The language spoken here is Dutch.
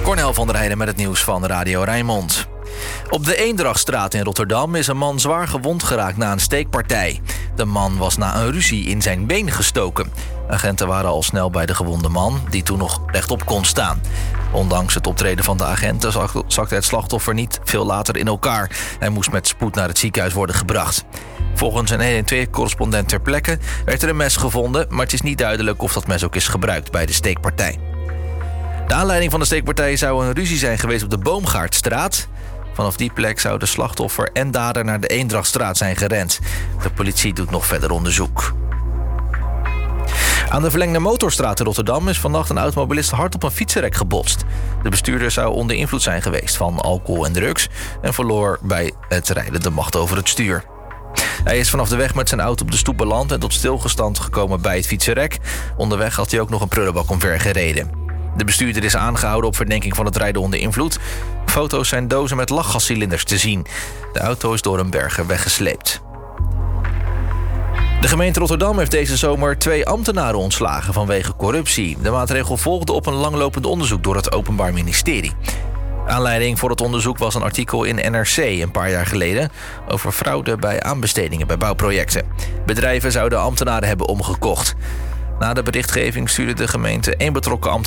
Cornel van der Heijden met het nieuws van Radio Rijnmond. Op de Eendrachtstraat in Rotterdam is een man zwaar gewond geraakt na een steekpartij. De man was na een ruzie in zijn been gestoken. Agenten waren al snel bij de gewonde man, die toen nog rechtop kon staan. Ondanks het optreden van de agenten zakte het slachtoffer niet veel later in elkaar. Hij moest met spoed naar het ziekenhuis worden gebracht. Volgens een 112-correspondent ter plekke werd er een mes gevonden, maar het is niet duidelijk of dat mes ook is gebruikt bij de steekpartij. De aanleiding van de steekpartij zou een ruzie zijn geweest op de Boomgaardstraat. Vanaf die plek zou de slachtoffer en dader naar de Eendrachtstraat zijn gerend. De politie doet nog verder onderzoek. Aan de verlengde Motorstraat in Rotterdam is vannacht een automobilist hard op een fietsenrek gebotst. De bestuurder zou onder invloed zijn geweest van alcohol en drugs en verloor bij het rijden de macht over het stuur. Hij is vanaf de weg met zijn auto op de stoep beland en tot stilgestand gekomen bij het fietsenrek. Onderweg had hij ook nog een prullenbak omver gereden. De bestuurder is aangehouden op verdenking van het rijden onder invloed. Foto's zijn dozen met lachgascilinders te zien. De auto is door een berger weggesleept. De gemeente Rotterdam heeft deze zomer 2 ambtenaren ontslagen vanwege corruptie. De maatregel volgde op een langlopend onderzoek door het Openbaar Ministerie. Aanleiding voor het onderzoek was een artikel in NRC een paar jaar geleden over fraude bij aanbestedingen bij bouwprojecten. Bedrijven zouden ambtenaren hebben omgekocht. Na de berichtgeving stuurde de gemeente 1 betrokken ambtenaar